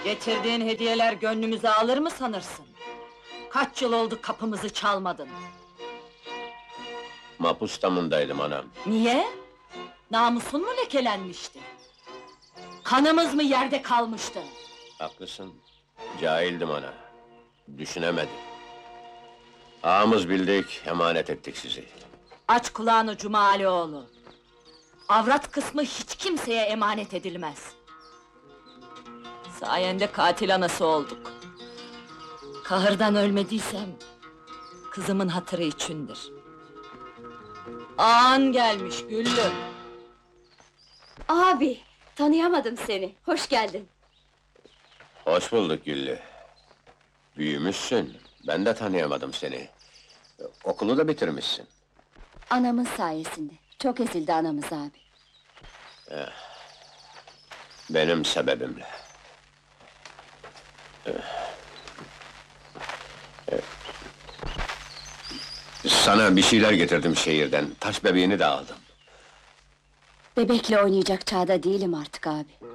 Getirdiğin hediyeler gönlümüzü alır mı sanırsın? Kaç yıl oldu kapımızı çalmadın? Mapus damındaydım anam. Niye? Namusun mu lekelenmişti? Kanımız mı yerde kalmıştı? Haklısın. Cahildim ana. Düşünemedim. Ağamız bildik, emanet ettik sizi. Aç kulağını Cumalioğlu! Avrat kısmı hiç kimseye emanet edilmez. Sayende katil anası olduk. Kahırdan ölmediysem, kızımın hatırı içindir. Ağan gelmiş Güllü! Abi, tanıyamadım seni. Hoş geldin. Hoş bulduk Güllü. Büyümüşsün. Ben de tanıyamadım seni. Okulu da bitirmişsin. Anamın sayesinde. Çok ezildi anamız abi. Benim sebebimle. Sana bir şeyler getirdim şehirden. Taş bebeğini de aldım. Bebekle oynayacak çağda değilim artık abi.